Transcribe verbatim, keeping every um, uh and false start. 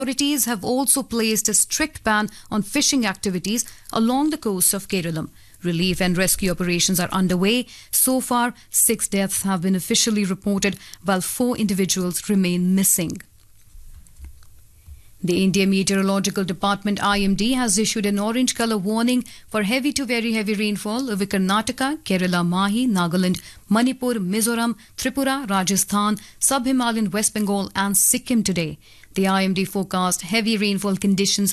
Authorities have also placed a strict ban on fishing activities along the coast of Kerala. Relief and rescue operations are underway. So far, six deaths have been officially reported, while four individuals remain missing. The India Meteorological Department I M D has issued an orange colour warning for heavy to very heavy rainfall over Karnataka, Kerala, Mahi, Nagaland, Manipur, Mizoram, Tripura, Rajasthan, Sub-Himalayan West Bengal and Sikkim today. The I M D forecast heavy rainfall conditions